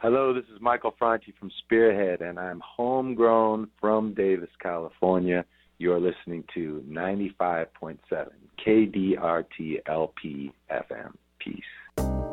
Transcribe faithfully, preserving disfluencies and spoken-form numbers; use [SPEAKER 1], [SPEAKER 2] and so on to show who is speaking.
[SPEAKER 1] Hello, this is Michael Franti from Spearhead, and I'm homegrown from Davis, California. You're listening to ninety-five point seven K D R T L P F M. Peace.